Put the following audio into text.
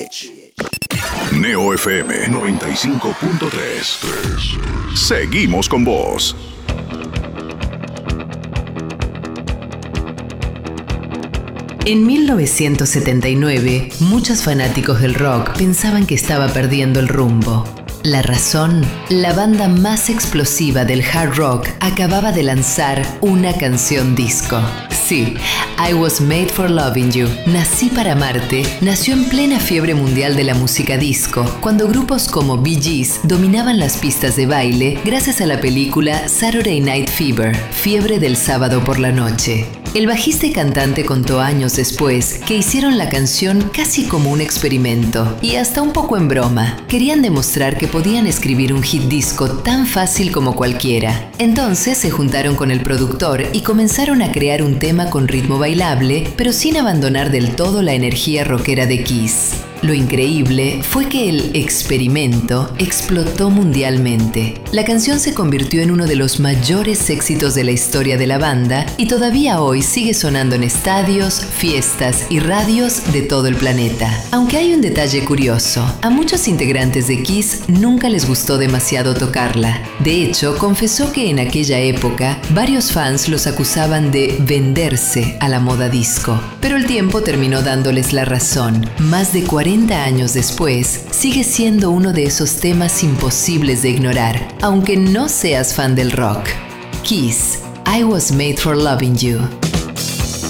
Neo FM 95.3. Seguimos con vos. En 1979, muchos fanáticos del rock pensaban que estaba perdiendo el rumbo. La razón, la banda más explosiva del hard rock acababa de lanzar una canción disco. Sí, I Was Made for Loving You, Nací para amarte, nació en plena fiebre mundial de la música disco, cuando grupos como Bee Gees dominaban las pistas de baile gracias a la película Saturday Night Fever, Fiebre del sábado por la noche. El bajista y cantante contó años después que hicieron la canción casi como un experimento y hasta un poco en broma. Querían demostrar que podían escribir un hit disco tan fácil como cualquiera. Entonces se juntaron con el productor y comenzaron a crear un tema con ritmo bailable, pero sin abandonar del todo la energía rockera de Kiss. Lo increíble fue que el experimento explotó mundialmente. La canción se convirtió en uno de los mayores éxitos de la historia de la banda y todavía hoy sigue sonando en estadios, fiestas y radios de todo el planeta. Aunque hay un detalle curioso, a muchos integrantes de Kiss nunca les gustó demasiado tocarla. De hecho, confesó que en aquella época varios fans los acusaban de venderse a la moda disco. Pero el tiempo terminó dándoles la razón. Más de 40 años después, sigue siendo uno de esos temas imposibles de ignorar, aunque no seas fan del rock. Kiss, I Was Made for Loving You.